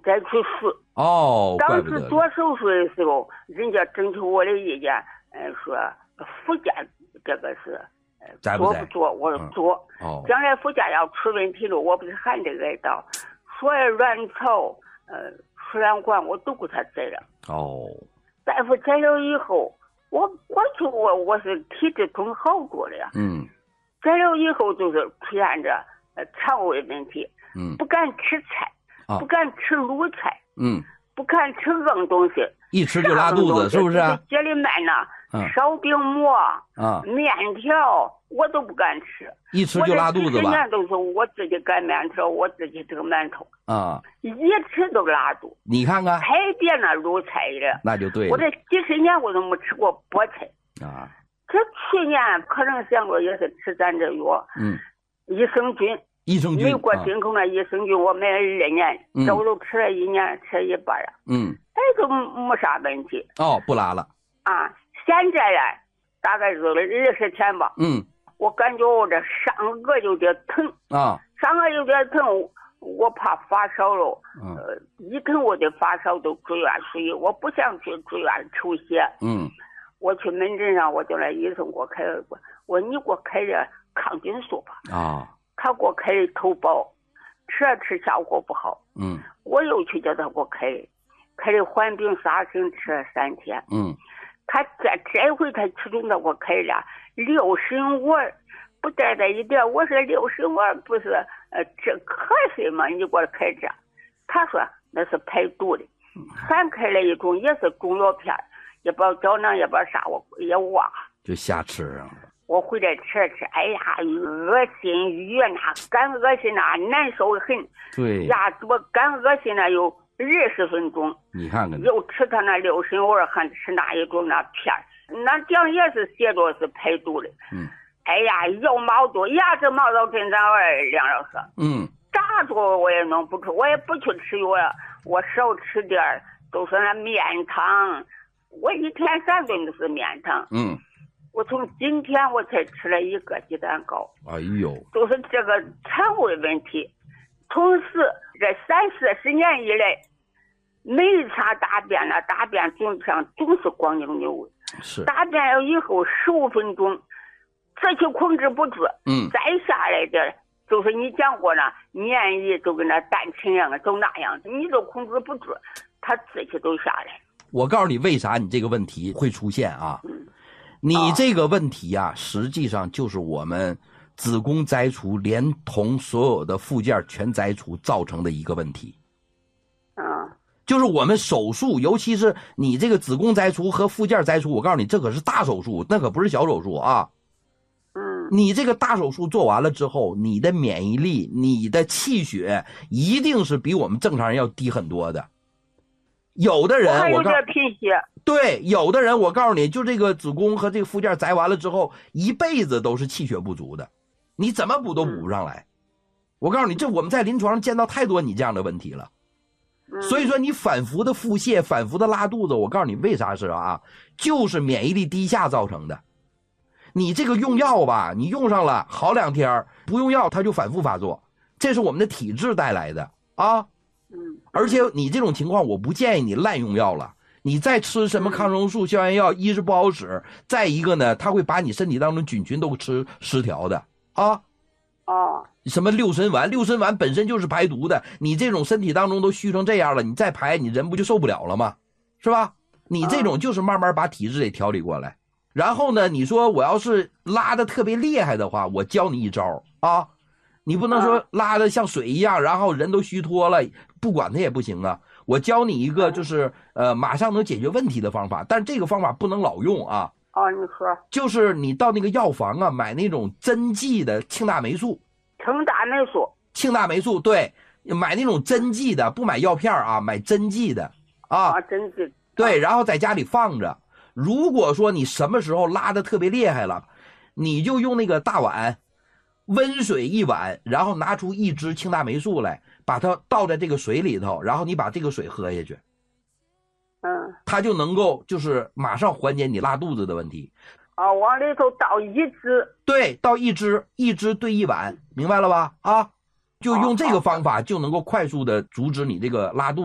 再去试。当时做手术的时候，人家征求我的意见，说附件这个是做不做？我说做。将来附件要出问题了，我不是喊这个到，所有卵巢、输卵管我都给他摘了。大夫摘了以后，我是体质更好多了呀。摘了以后就是出现着肠胃问题。不敢吃菜，不敢吃卤菜。不敢吃硬东西， 一吃就拉肚子，是不是？ 接里面呢，烧饼馍面条我都不敢吃， 一吃就拉肚子吧。 我这10年都是我自己擀面条，我自己这个馒头一吃都拉肚。 你看看， 太别那卤菜了， 那就对了。 我这几十年我都没吃过菠菜这去年可能想过也是吃咱这药，益生菌。美国进口的益生菌，我买了2年，这我都吃了1年，吃了一半了。都没啥问题。 不拉了。 现在呢，大概是20天吧。我感觉我这上颚有点疼。上颚有点疼，我怕发烧了。一跟我的发烧都住院，所以我不想去住院抽血。我去门诊上，我叫那医生给我开了，我说你给我开点抗菌素吧。他给我开的头孢，吃了吃效果不好。我又去叫他给我开的缓病沙参，吃了3天。他这回他始终给我开了6神丸，不带一点。我说6神丸不是治咳嗽吗？你给我开这。他说那是排毒的。还开了一种也是中药片，也不知道胶囊也不知道啥，我也忘了。 就瞎吃我回来吃了吃，哎呀，恶心鱼那干恶心难受很。 对呀，我干恶心有20分钟。 你看看， 又吃他那6神丸，还吃那一种那片，那讲也是写着是排毒的。哎呀，又毛多，牙齿毛到真咱2梁老师。咋做我也弄不出，我也不去吃药了，我少吃点都是那面汤，我1天3顿都是面汤。我从今天我才吃了1个鸡蛋糕。都是这个肠胃问题。同时这30-40年以来，每一场大便总是光扭扭。大便了以后15分钟，这些控制不住。再下来的就是你讲过了，黏液都跟那蛋清一样的，都那样，你都控制不住，它自己都下来。 我告诉你为啥你这个问题会出现你这个问题实际上就是我们子宫摘除连同所有的附件全摘除造成的一个问题。就是我们手术，尤其是你这个子宫摘除和附件摘除，我告诉你这可是大手术，那可不是小手术你这个大手术做完了之后，你的免疫力、你的气血一定是比我们正常人要低很多的。有的人我还有点贫血。 对，有的人我告诉你，就这个子宫和这个附件摘完了之后，一辈子都是气血不足的，你怎么补都补不上来。我告诉你，这我们在临床上见到太多你这样的问题了。所以说你反复的腹泻，反复的拉肚子，我告诉你为啥是就是免疫力低下造成的。你这个用药吧，你用上了好2天，不用药它就反复发作，这是我们的体质带来的而且你这种情况，我不建议你滥用药了。你再吃什么抗生素、消炎药，一是不好使，再一个呢，它会把你身体当中菌群都吃失调的什么6神丸，6神丸本身就是排毒的，你这种身体当中都虚成这样了，你再排，你人不就受不了了吗？是吧？你这种就是慢慢把体质给调理过来。然后呢，你说我要是拉的特别厉害的话，我教你一招你不能说拉的像水一样，然后人都虚脱了，不管它也不行我教你一个就是马上能解决问题的方法，但这个方法不能老用你说。 就是你到那个药房买那种针剂的庆大霉素。庆大霉素，对，买那种针剂的，不买药片买针剂的针剂。 对，然后在家里放着。如果说你什么时候拉的特别厉害了，你就用那个大碗，温水1碗，然后拿出1支庆大霉素来，把它倒在这个水里头，然后你把这个水喝下去，它就能够就是马上缓解你拉肚子的问题。 往里头倒1支。 对，倒1支，1支兑1碗，明白了吧？就用这个方法就能够快速的阻止你这个拉肚子。